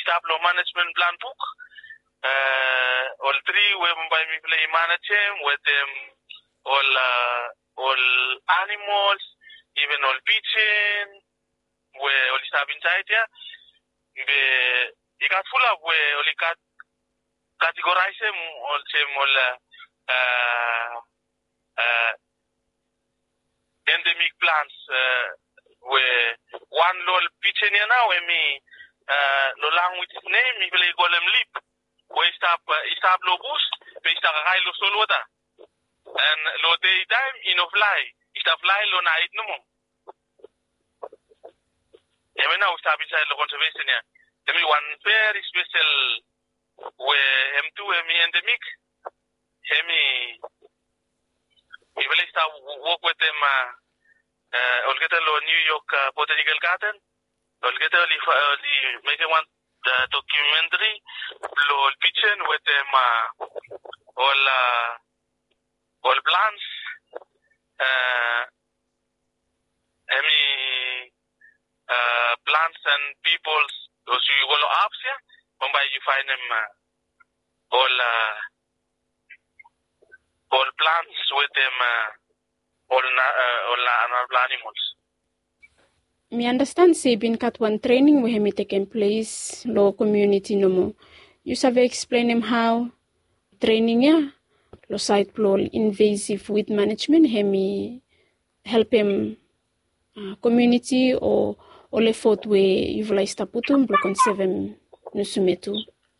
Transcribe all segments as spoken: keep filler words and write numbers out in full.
istablo management plan book. Uh, all three we by me play manage with them all uh, all animals, even all beaching, we all stab inside here. We you got full of we only got categorize them all same all uh, uh, endemic plants. Uh, we one lol beaching here now we me uh, no language name me play golem leap. We stop uh, stop lo boost, we stop high lo solo da. And lo daytime in of fly, stop fly lo night no more. And now stop inside the conservation here. There is one very special where him two him endemic. Him we will start work with them. Uh, uh, all get a New York uh, Botanical Garden. All get a make one. The documentary, all pitching with them, uh, all uh, all plants, uh, any uh, plants and peoples. Those you go up here, whereby you find them uh, all uh, all plants with them, uh, all uh, all uh, animals. Me understand say been cut one training we have taken place lo community no mo. You have explain him how training ya lo site plo invasive weed management hemi help him uh, community or or le fort we you've like staputum lo conserve him no sumetu.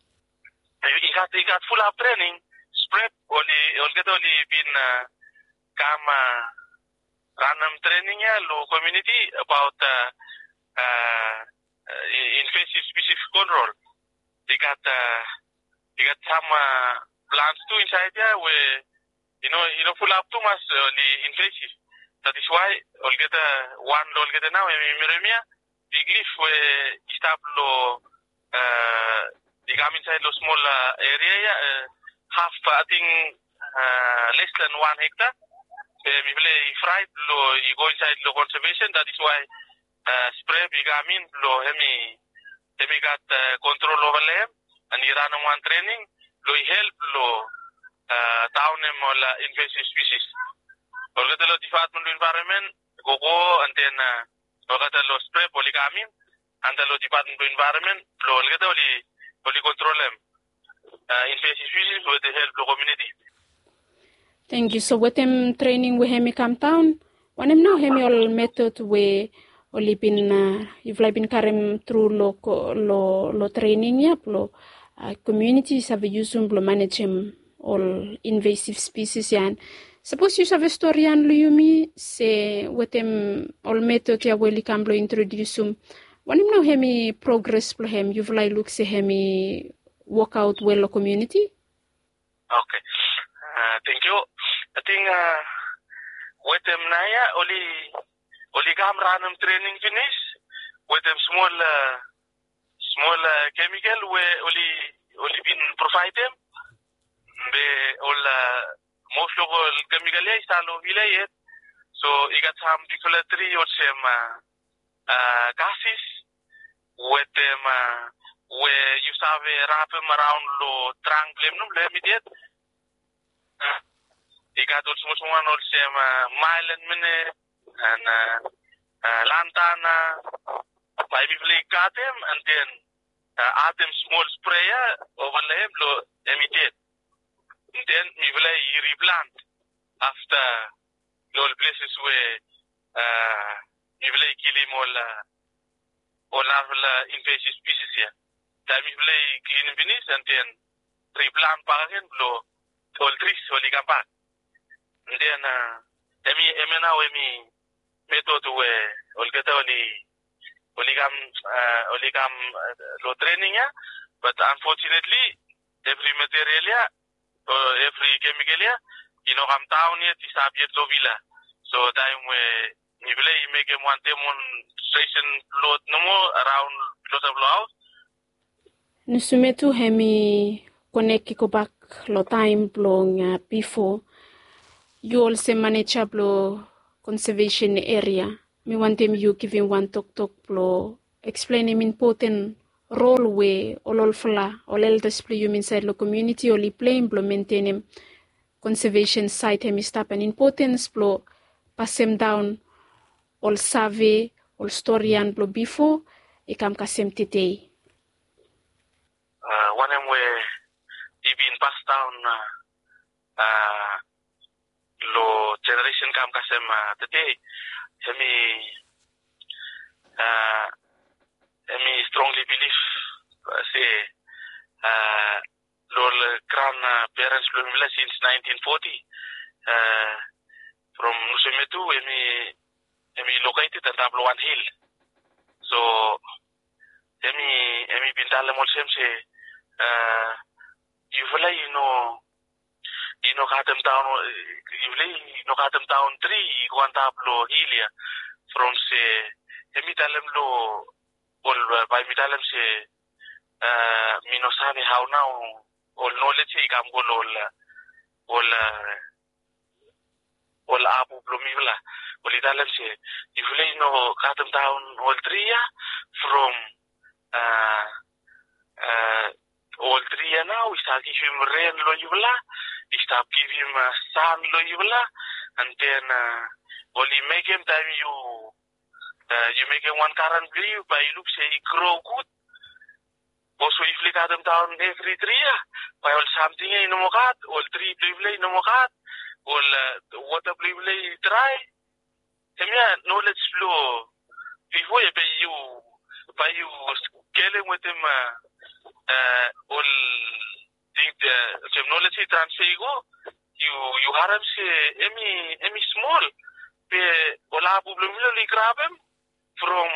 You got you got full of training spread only only only been uh, come uh, random training ya lo community about uh, uh, invasive species control. They got uh, they got some uh, plants too inside there where you know you know full up too much uh, the invasive. That is why all get uh, one all get now in Miremia big leaf where stop lo uh, they come inside lo small uh, area uh, half I think uh, less than one hectare. We play fried lo you go inside lo conservation. That is why uh, spray bigamin lo hemi hemi got uh, control over them and he ran one training lo help lo uh, down them all uh, invasive species. All get lo department of environment go go and then uh, all get lo spray polygamin and the lo department of environment lo all get only only control them uh, invasive species with the help lo community. Thank you. So with them training we hemi come town, when him now hemi all method we only been uh, you've like been carrying through lo lo lo training yap lo uh, communities have used to manage him all invasive species and suppose you have a story and Luyumi say with them all method ya we come lo introduce him when him now hemi progress lo him you've like look say hemi work out well lo community. Okay. Uh, thank you. I think uh, with them naya only only come random training finish with them small uh, small uh, chemical where only only been provide them the all uh, most of all chemical is all village so you got some regulatory or some uh, uh, gases with them uh, where you have a wrap them around lo triangle no immediate. You got also one also uh, mile and minute and uh, uh, lantana. By we got them and then uh, add them small sprayer over them lo immediate. And then we will replant after all places where uh, we will kill him all uh, all uh, invasive species here. Then we will clean finish and then replant back again lo all trees all come back. And then, uh, emi emi now emi method where all get only only come uh, only come uh, low training ya, but unfortunately every material ya, uh, every chemical ya, you know come down yet is subject to villa. So time where we will make a one demonstration load no more around close of house. Nusumetu hemi connect ko back lo time long uh, before. You also manage a conservation area. Me want them you giving one talk talk blow explaining important role we olol fla olel display you inside the community oli play blo maintain conservation site hemi stap an importance blo passem down ol survey ol storyan blo before ikam kasem titei uh, one em we ibin pass down uh, uh, lo generation kam kasem uh, today hemi uh, hemi strongly believe uh, say uh, lol grand uh, parents lo mila since nineteen forty uh, from Nusumetu hemi hemi located at Tablo One Hill so hemi hemi bintale mol sem se uh, usually you know you know katem town usually you know katem town three one tablo hilia from se hemi talem lo ol by mitalem se uh, minosabe how now ol knowledge ikam go ol ol ol abu blomibla ol italem se usually you know katem town ol three from uh uh all three now we start give him rain lo yubla we start give him uh, sun lo yubla and then uh, only make him time you uh, you make him one current view by look say he grow good also if you got them down every three by all something in mokat all three play no mokat all uh, water play dry hemia knowledge flow before you by you by you scaling with him uh, uh, all think the technology transfer go you you haram say any any small pe ola problem li grab him from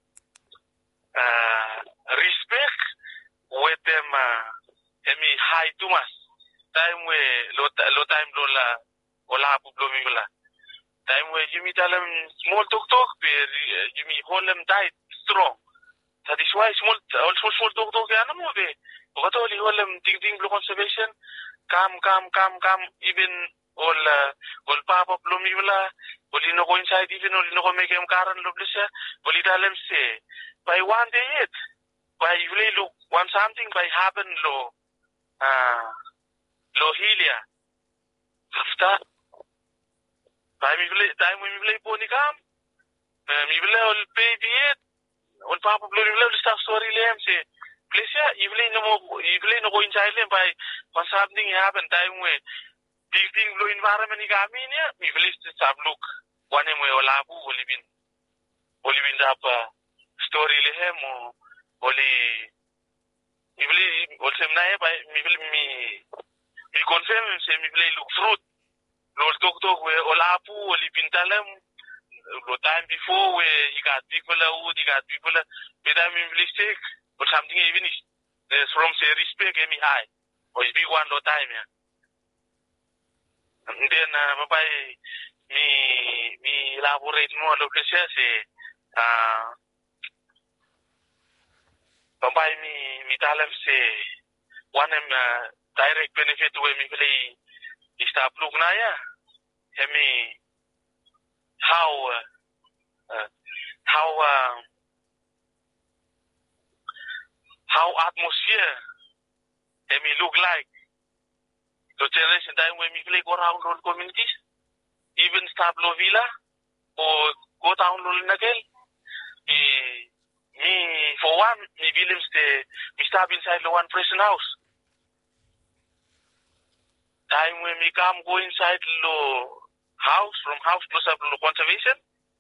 uh, respect with them uh, any high to us time we lo lo time lo la ola problem la time we you meet them small talk talk pe you meet hold them tight strong that is why small also small talk talk ya no mo be what all you them ding ding blue conservation come come come come even all uh, all papa blumibla all you know go inside even all you know go make him karan lo blisa all you tell them say by one day it by you look one something by happen lo uh lo hilia after by me play time when we play pony come me play all baby it all papa blumibla stuff story lem say please yeah you play no you play no go inside them by one something happen time when big thing lo environment ga minia mi list sab look one mo wala bu olibin olibin da pa story le hemo oli ibli ol semna e by mi mi mi confirm se mi play look fruit lo tok tok we ola pu olibin talem lo time before we you got people who you got people with them in mistake or something even is from say respect me high or big one lo time yeah and then uh, by me me elaborate more lo que sea se ah uh, by me me talem se one em uh, direct benefit we me play stop look na ya me how uh, uh, how uh, how atmosphere me look like the generation time when we play go around all communities even stop lo villa or go down lo nagel me for one me believes the we stop inside the one person house time when we come go inside lo house from house plus up lo conservation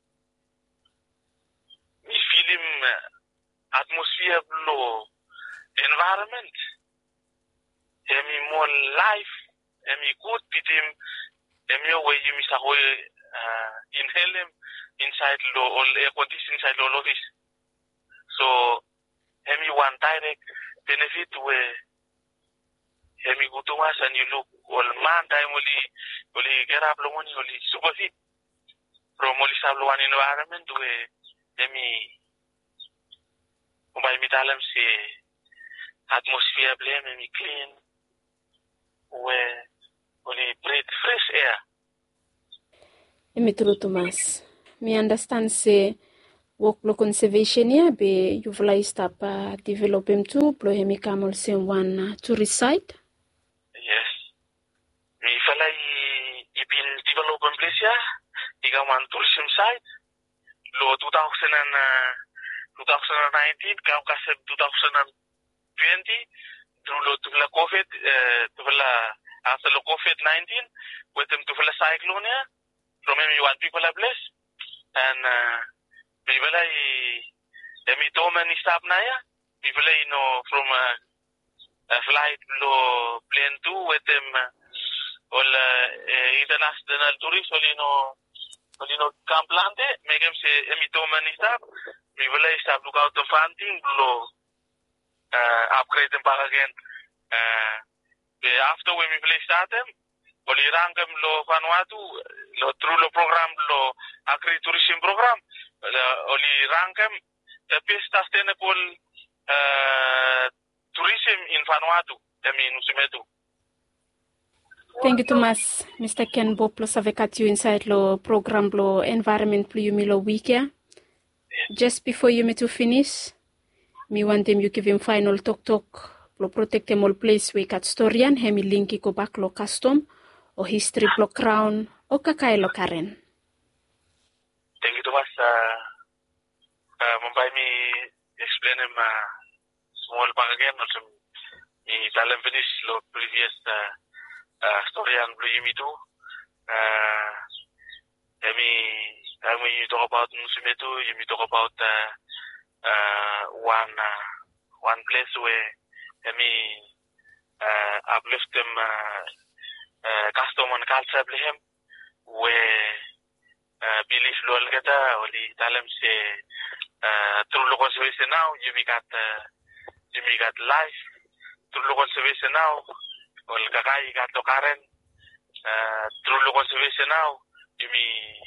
we feel him uh, atmosphere lo environment emi more life emi good with him emi way you miss away uh, inhale him inside lo all air condition inside lo office so emi one direct benefit where emi go to us and you look all man time only only get up lo money only super fit from only stable one environment where emi by mitalam say atmosphere blame emi clean where only breathe fresh air. Emi true Thomas. Me understand say work lo conservation ya be you fly stop uh, develop him too blo hemi kamol sem one uh, tourist site. Yes. Mi fala i ipin develop in place ya. Iga one tourism site. Lo two thousand nineteen kam kasem two thousand twenty through lo tuvla COVID uh, tuvla after lo COVID nineteen with them tuvla cyclone ya. From me one people are blessed and uh, we will I emi to many stop na ya. We will I know from uh, a flight lo plane two with them uh, all uh, international tourists all you know all you know camp lande make them say emi to many stop. We will I stop look out the funding lo uh, upgrade them back again. Uh, after when we will start them. Oli rangam lo Vanuatu lo through lo program lo agri tourism program oli rangam the best sustainable uh, tourism in Vanuatu I mean Usimetu. Thank you Thomas. Mister Ken Bob lo savekat you inside lo program lo environment plu you lo weekend. Yes. Just before you me to finish, me want them you give him final talk talk lo protect them all place we kat storian hemi linki ko back lo custom o history lo crown o kakai lo karen. Thank you Thomas. Uh, uh, Mumbai me explain him uh, small back again also me tell him finish lo previous uh, uh, story and blue you me too. Uh, I mean, when you talk about Nusimetu, you me talk about uh, uh, one uh, one place where I mean uh, uplift them uh, uh, custom and culture blame where uh, belief lo algata oli talam se uh, through lo conservation now you me got uh, you me got life through lo conservation now ol kakai got lo karen uh, through lo conservation now you me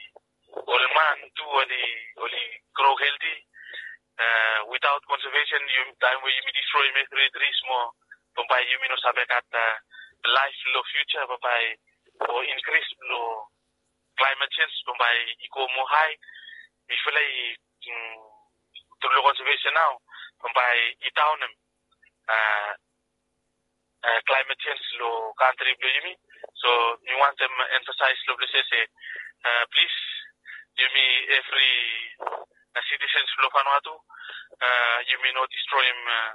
all man too only only grow healthy. Uh, without conservation, you time where you may destroy make trees more. But by you may not have that uh, life low future, but by or increase low climate change, but by eco more high. We feel like through conservation now, but by it down them uh, uh, climate change low country blue you mean. So you want them emphasize low say uh, please. You mean every uh, citizens of Vanuatu, uh, you may not destroy him uh,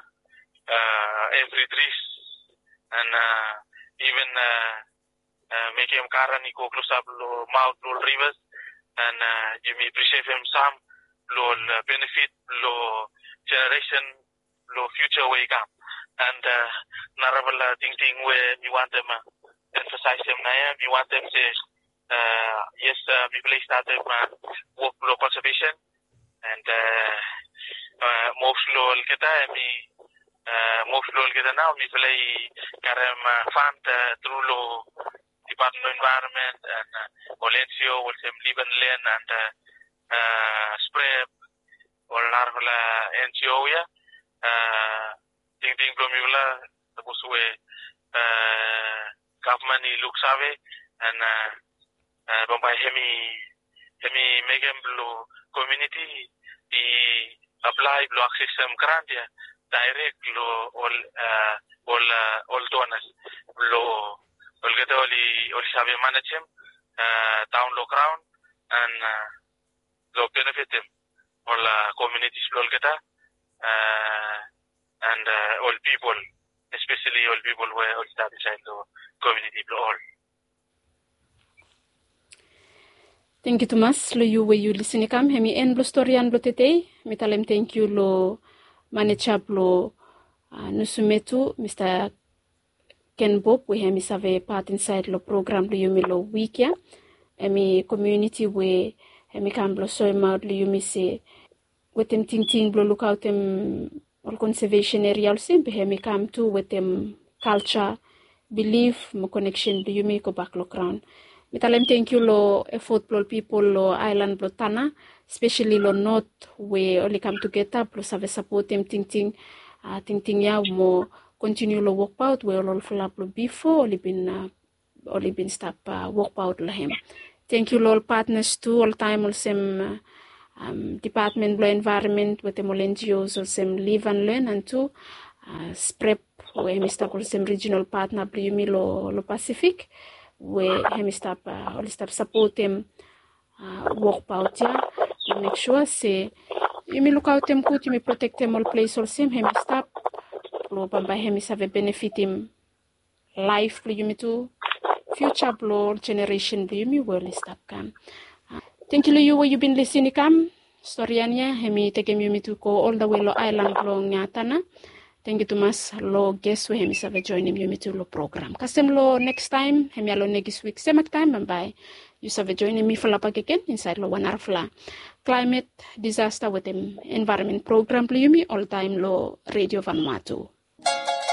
uh, every trees and uh, even uh, uh, make him karani go close up lo mouth lo rivers and uh, you may preserve him some lo benefit lo generation lo future way come and uh, narabala thing thing where you want them uh, emphasize them na you want them say. Uh, yes, uh, we play started uh, work law conservation and uh, uh, most law kita mi uh, most law kita now we play karam uh, fund uh, through law Department of Environment and uh, Olencio will sem Liban Land and uh, uh, spray or narvala N G O ya uh, ting ting belum mula tapos we uh, government ni look save and uh, Uh, by hemi hemi megem blo community i apply blo access some grant ya direct lo all uh, all uh, all donors blo all get all all sabe manage uh, town lo crown and uh, lo benefit them all uh, communities blo get uh, and uh, all people especially all people where all start inside the community blo all. Thank you Thomas. Lo you where you listen kam hemi en blo story an blo tete. Mitalem thank you lo manager blo uh, Nusumetu Mister Ken Bob we hemi save part inside lo program lo yumi lo week ya. Hemi community we hemi kam blo so ma lo yumi se with them ting ting blo look out them all conservation area also be hemi kam too with them culture belief mo connection lo yumi ko back lo crown. Mitalem thank you lo effort lo people lo island lo tana, especially lo north we only come together plus have support them ting ting uh, ting ting ya mo continue lo work out we all flap lo before only been uh, only been stop uh, work out lo him. Thank you lo all partners too all time all same uh, um, Department lo Environment with the N G Os sem Live and Learn and to uh, SPREP we hemistap sem regional partner yumi lo lo Pacific we hemistap uh, olistap support them uh, work out ya to make sure say yumi look out them kut yumi protect them all place all sem hemistap lo bamba hemisave benefit him life yumi to future blow generation yumi will stop kan. Thank you you you been listening kam storyanya hemi tegem yumi to go all the way lo island lo ngatana. Thank you to mas lo guest we hemi save join him yumi to lo program. Kasem lo next time hemi lo next week semak time bye bye. You save join me fala again inside lo one arfla climate disaster with him environment program yumi all time lo radio Vanuatu.